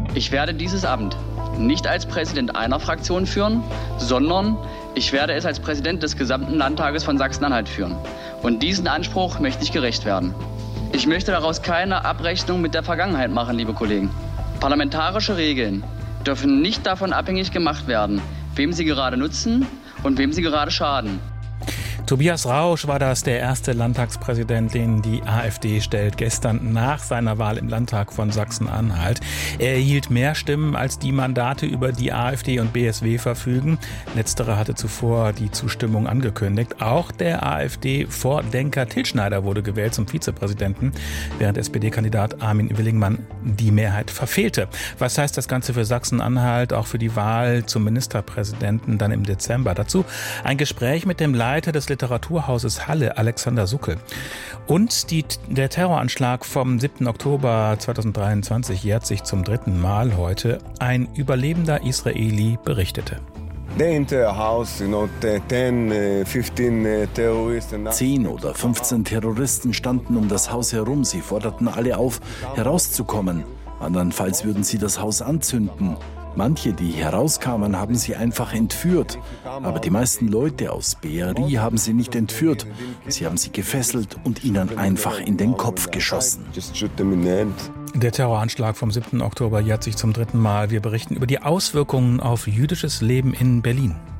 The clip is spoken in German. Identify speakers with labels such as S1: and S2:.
S1: Ich werde dieses Amt nicht als Präsident einer Fraktion führen, sondern ich werde es als Präsident des gesamten Landtages von Sachsen-Anhalt führen. Und diesen Anspruch möchte ich gerecht werden. Ich möchte daraus keine Abrechnung mit der Vergangenheit machen, liebe Kollegen. Parlamentarische Regeln dürfen nicht davon abhängig gemacht werden, wem sie gerade nutzen und wem sie gerade schaden.
S2: Tobias Rausch war das, der erste Landtagspräsident, den die AfD stellt, gestern nach seiner Wahl im Landtag von Sachsen-Anhalt. Er erhielt mehr Stimmen, als die Mandate über die AfD und BSW verfügen. Letztere hatte zuvor die Zustimmung angekündigt. Auch der AfD-Vordenker Till Schneider wurde gewählt zum Vizepräsidenten, während SPD-Kandidat Armin Willingmann die Mehrheit verfehlte. Was heißt das Ganze für Sachsen-Anhalt, auch für die Wahl zum Ministerpräsidenten dann im Dezember? Dazu ein Gespräch mit dem Leiter des Literaturhauses Halle, Alexander Suckel. Und der Terroranschlag vom 7. Oktober 2023 jährt sich zum 3. Mal heute. Ein überlebender Israeli berichtete.
S3: 10 oder 15 Terroristen standen um das Haus herum. Sie forderten alle auf, herauszukommen. Andernfalls würden sie das Haus anzünden. Manche, die herauskamen, haben sie einfach entführt. Aber die meisten Leute aus Be'eri haben sie nicht entführt. Sie haben sie gefesselt und ihnen einfach in den Kopf geschossen.
S2: Der Terroranschlag vom 7. Oktober jährt sich zum 3. Mal. Wir berichten über die Auswirkungen auf jüdisches Leben in Berlin.